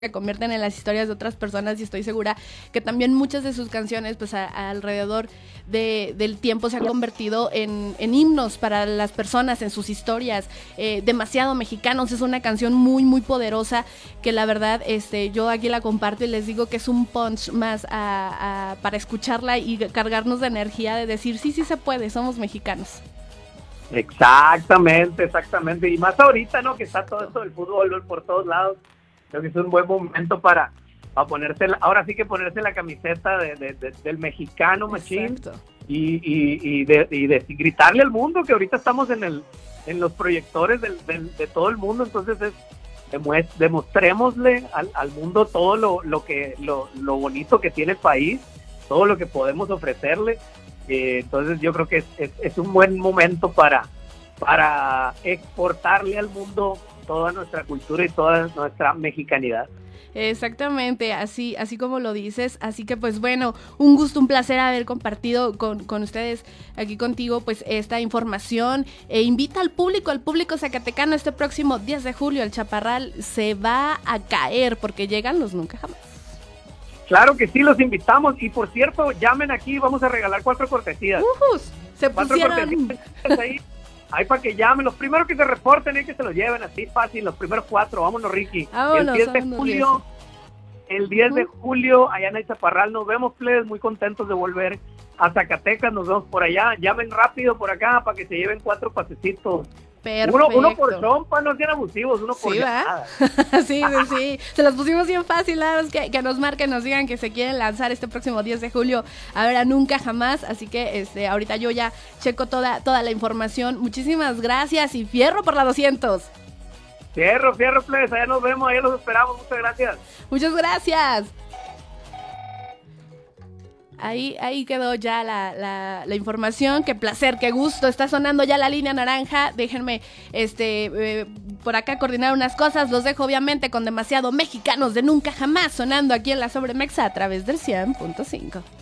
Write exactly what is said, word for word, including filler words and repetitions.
se convierten en las historias de otras personas, y estoy segura que también muchas de sus canciones pues a, a alrededor de, del tiempo se han convertido en, en himnos para las personas, en sus historias. eh, Demasiado Mexicanos es una canción muy muy poderosa que la verdad este yo aquí la comparto y les digo que es un punch más a, a, para escucharla y cargarnos de energía de decir sí, sí se puede, somos mexicanos. Exactamente, exactamente, y más ahorita, ¿no? Que está todo esto del fútbol por todos lados. Creo que es un buen momento para, para ponerse, la, ahora sí que ponerse la camiseta de, de, de, del mexicano machín y, y, y, de, y de gritarle al mundo que ahorita estamos en el en los proyectores del, del, de todo el mundo. Entonces es demuest, demostrémosle al, al mundo todo lo, lo que lo, lo bonito que tiene el país, todo lo que podemos ofrecerle. Eh, entonces yo creo que es, es, es un buen momento para, para exportarle al mundo toda nuestra cultura y toda nuestra mexicanidad. Exactamente, así, así como lo dices. Así que pues bueno, un gusto, un placer haber compartido con, con ustedes aquí contigo pues esta información. E invita al público, al público zacatecano este próximo diez de julio, el Chaparral se va a caer porque llegan los Nunca Jamás. Claro que sí, los invitamos. Y por cierto, llamen aquí, vamos a regalar cuatro cortesías. Ujus, se cuatro pusieron... cortesías ahí. Ahí para que llamen, los primeros que se reporten y que se los lleven, así fácil, los primeros cuatro, vámonos Ricky. Vámonos, el diez de vámonos, julio, el diez de julio, allá en el Chaparral, nos vemos, plebes, muy contentos de volver a Zacatecas, nos vemos por allá, llamen rápido por acá para que se lleven cuatro pasecitos. Perfecto. Uno, uno por chompa, no sean abusivos, uno por sí, nada. sí, sí, sí, se los pusimos bien fácil, nada más que, que nos marquen, nos digan que se quieren lanzar este próximo diez de julio a ver a Nunca Jamás, así que este ahorita yo ya checo toda, toda la información. Muchísimas gracias y fierro por la doscientos. Fierro, fierro, plebes, allá nos vemos, allá los esperamos, muchas gracias. Muchas gracias. Ahí, ahí quedó ya la, la, la información. Qué placer, qué gusto. Está sonando ya la línea naranja. Déjenme este eh, por acá coordinar unas cosas. Los dejo obviamente con Demasiado Mexicanos de Nunca Jamás sonando aquí en la Sobremexa a través del cien punto cinco.